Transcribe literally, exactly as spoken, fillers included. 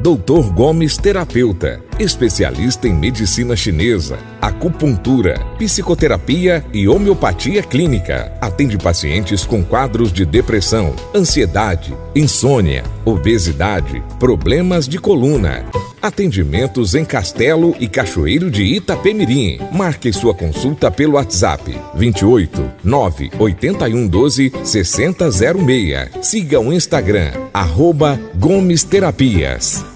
doutor Gomes Terapeuta, especialista em medicina chinesa, acupuntura, psicoterapia e homeopatia clínica. Atende pacientes com quadros de depressão, ansiedade, insônia, obesidade, problemas de coluna. Atendimentos em Castelo e Cachoeiro de Itapemirim. Marque sua consulta pelo WhatsApp vinte e oito, nove oitenta e um, doze, sessenta zero seis. Siga o Instagram, arroba Gomes Terapias.